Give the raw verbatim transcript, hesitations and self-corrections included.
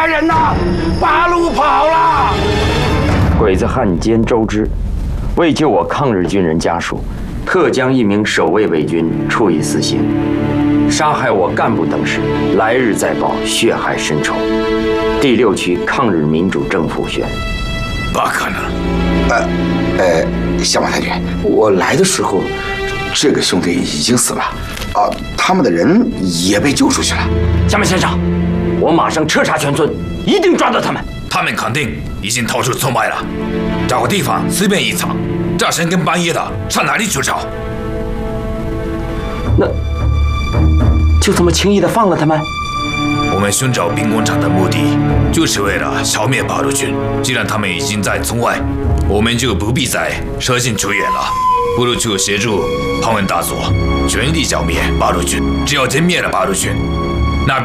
人呐！八路跑了！ 鬼子汉奸周之，为救我抗日军人家属，特将一名守卫伪军处以死刑。杀害我干部等事，来日再报，血海深仇。第六区抗日民主政府选。 不可能！ 呃，呃，小马太君，我来的时候，这个兄弟已经死了，啊，他们的人也被救出去了。 下面先生，我马上彻查全村，一定抓到他们。 他们肯定已经逃出村外了，找个地方随便一藏。这深更半夜的，上哪里去找？ 那就这么轻易的放了他们？ 我们寻找兵工厂的目的，就是为了消灭八路军。既然他们已经在村外，我们就不必再舍近求远了，不如去协助庞文大佐，全力剿灭八路军。只要歼灭了八路军，